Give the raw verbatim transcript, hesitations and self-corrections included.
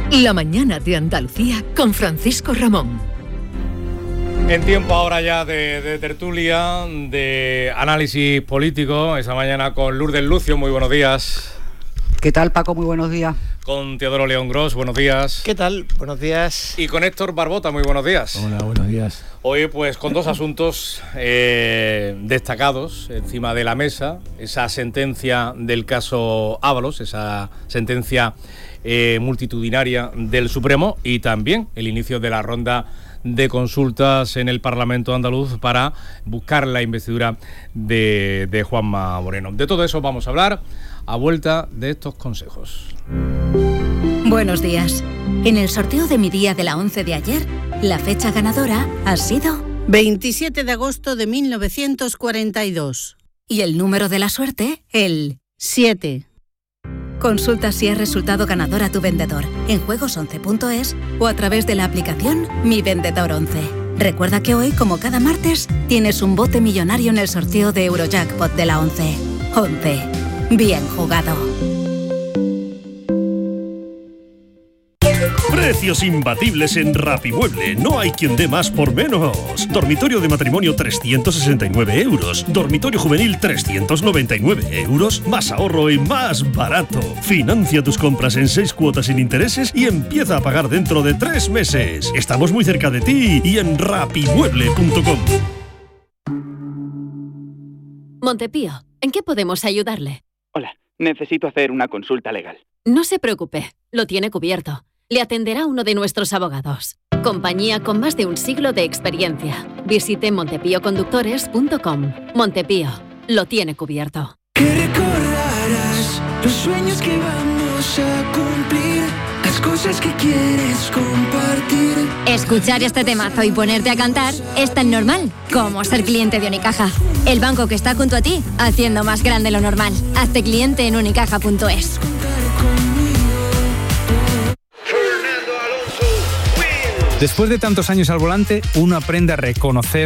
La mañana de Andalucía con Francisco Ramón. En tiempo ahora ya de, de tertulia, de análisis político, esa mañana con Lourdes Lucio, muy buenos días. ¿Qué tal, Paco? Muy buenos días. Con Teodoro León Gros, buenos días. ¿Qué tal? Buenos días. Y con Héctor Barbota, muy buenos días. Hola, buenos días. Hoy pues con dos asuntos eh, destacados encima de la mesa, esa sentencia del caso Ábalos, esa sentencia eh, multitudinaria del Supremo y también el inicio de la ronda de consultas en el Parlamento andaluz para buscar la investidura de, de Juanma Moreno. De todo eso vamos a hablar a vuelta de estos consejos. Buenos días. En el sorteo de mi día de la once de ayer, la fecha ganadora ha sido veintisiete de agosto de mil novecientos cuarenta y dos. Y el número de la suerte, el siete. Consulta si has resultado ganador a tu vendedor en juegos once punto es o a través de la aplicación Mi Vendedor once. Recuerda que hoy, como cada martes, tienes un bote millonario en el sorteo de Eurojackpot de la once. once. Bien jugado. Precios imbatibles en Rapimueble. No hay quien dé más por menos. Dormitorio de matrimonio trescientos sesenta y nueve euros. Dormitorio juvenil trescientos noventa y nueve euros. Más ahorro y más barato. Financia tus compras en seis cuotas sin intereses y empieza a pagar dentro de tres meses. Estamos muy cerca de ti y en rapimueble punto com. Montepío, ¿en qué podemos ayudarle? Hola, necesito hacer una consulta legal. No se preocupe, lo tiene cubierto. Le atenderá uno de nuestros abogados. Compañía con más de un siglo de experiencia. Visite montepío conductores punto com. Montepío, lo tiene cubierto. Que recordarás los sueños que vamos a cumplir, las cosas que quieres compartir. Escuchar este temazo y ponerte a cantar es tan normal como ser cliente de Unicaja. El banco que está junto a ti, haciendo más grande lo normal. Hazte cliente en unicaja punto es. Después de tantos años al volante, uno aprende a reconocer